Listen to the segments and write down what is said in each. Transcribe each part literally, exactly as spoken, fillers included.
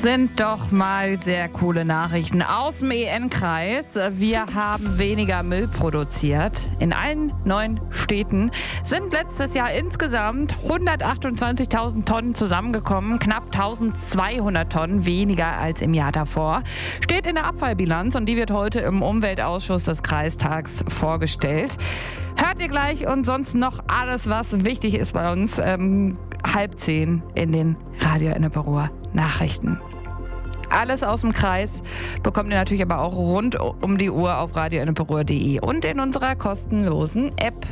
Das sind doch mal sehr coole Nachrichten aus dem E N-Kreis. Wir haben weniger Müll produziert. In allen neun Städten sind letztes Jahr insgesamt hundertachtundzwanzigtausend Tonnen zusammengekommen. Knapp eintausendzweihundert Tonnen weniger als im Jahr davor. Steht in der Abfallbilanz und die wird heute im Umweltausschuss des Kreistags vorgestellt. Hört ihr gleich und sonst noch alles, was wichtig ist bei uns, ähm, halb zehn in den Radio Enneperuer Nachrichten. Alles aus dem Kreis bekommt ihr natürlich aber auch rund um die Uhr auf radio enneperuer punkt de und in unserer kostenlosen App.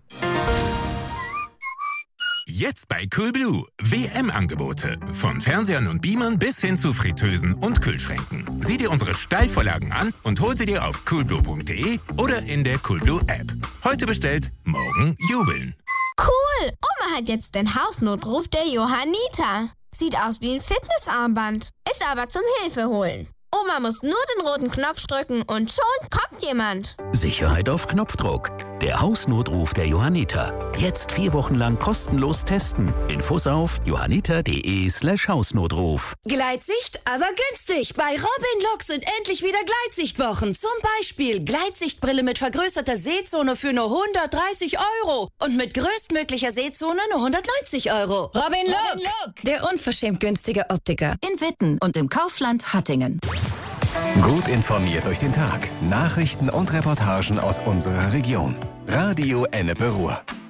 Jetzt bei Coolblue. W M-Angebote. Von Fernsehern und Beamern bis hin zu Fritteusen und Kühlschränken. Sieh dir unsere Steilvorlagen an und hol sie dir auf coolblue punkt de oder in der Coolblue-App. Heute bestellt, morgen jubeln. Cool! Oma hat jetzt den Hausnotruf der Johanniter. Sieht aus wie ein Fitnessarmband, ist aber zum Hilfeholen. Oma muss nur den roten Knopf drücken und schon kommt jemand. Sicherheit auf Knopfdruck. Der Hausnotruf der Johanniter. Jetzt vier Wochen lang kostenlos testen. Infos auf johanniter.de slash Hausnotruf. Gleitsicht, aber günstig. Bei Robin Look sind endlich wieder Gleitsichtwochen. Zum Beispiel Gleitsichtbrille mit vergrößerter Sehzone für nur hundertdreißig Euro. Und mit größtmöglicher Sehzone nur hundertneunzig Euro. Robin Look, Robin Look. Der unverschämt günstige Optiker. In Witten und im Kaufland Hattingen. Gut informiert durch den Tag. Nachrichten und Reportagen aus unserer Region. Radio Enneperuer.